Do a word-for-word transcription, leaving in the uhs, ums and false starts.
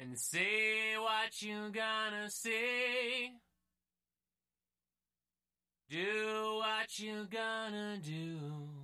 and say what you gonna say. Do what you gonna do.